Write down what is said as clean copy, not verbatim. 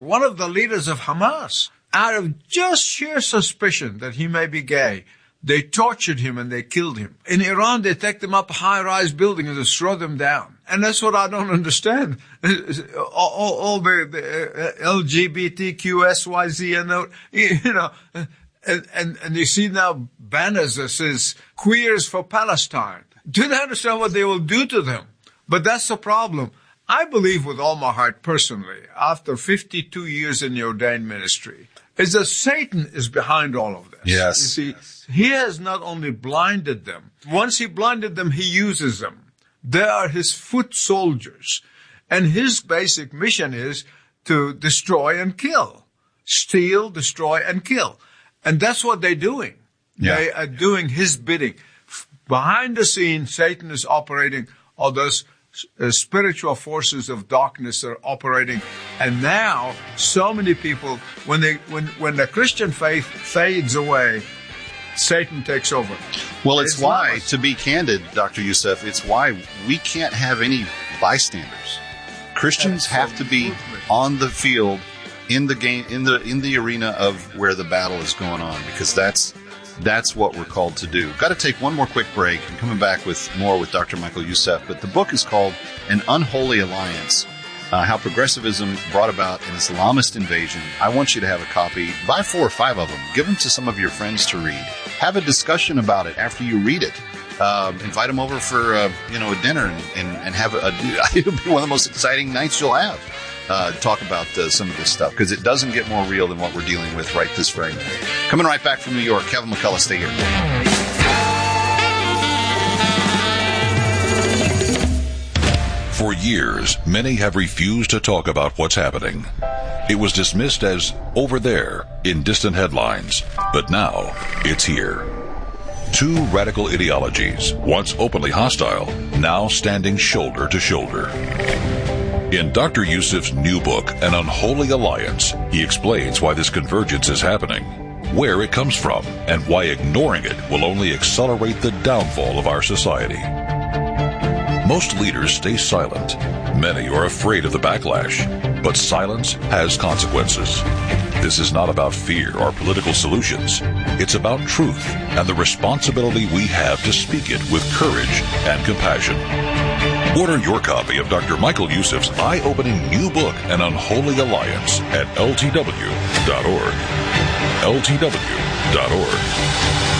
one of the leaders of Hamas, out of just sheer suspicion that he may be gay, they tortured him and they killed him. In Iran, they take them up a high-rise building and just throw them down. And that's what I don't understand. All the LGBTQSYZ, and you see now banners that says queers for Palestine. Do they understand what they will do to them? But that's the problem. I believe with all my heart personally, after 52 years in the ordained ministry, is that Satan is behind all of this. Yes. You see, he has not only blinded them. Once he blinded them, he uses them. They are his foot soldiers. And his basic mission is to destroy and kill. Steal, destroy, and kill. And that's what they're doing. Yeah. They are doing his bidding. Behind the scenes, Satan is operating all those spiritual forces of darkness are operating. And now, so many people, when the Christian faith fades away, Satan takes over. Well, it's why, to be candid, Dr. Youssef, it's why we can't have any bystanders. Christians have to be on the field, in the game, in the arena of where the battle is going on, because that's what we're called to do. Got to take one more quick break and coming back with more with Dr. Michael Youssef. But the book is called An Unholy Alliance, How Progressivism Brought About an Islamist Invasion. I want you to have a copy. Buy 4 or 5 of them. Give them to some of your friends to read. Have a discussion about it after you read it. Invite them over for a dinner and have it'll be one of the most exciting nights you'll have. Talk about some of this stuff, because it doesn't get more real than what we're dealing with right this very minute. Coming right back from New York, Kevin McCullough, stay here. For years, many have refused to talk about what's happening. It was dismissed as over there in distant headlines, but now it's here. 2 radical ideologies, once openly hostile, now standing shoulder to shoulder. In Dr. Youssef's new book, An Unholy Alliance, he explains why this convergence is happening, where it comes from, and why ignoring it will only accelerate the downfall of our society. Most leaders stay silent. Many are afraid of the backlash, but silence has consequences. This is not about fear or political solutions. It's about truth and the responsibility we have to speak it with courage and compassion. Order your copy of Dr. Michael Youssef's eye-opening new book, An Unholy Alliance, at ltw.org. ltw.org.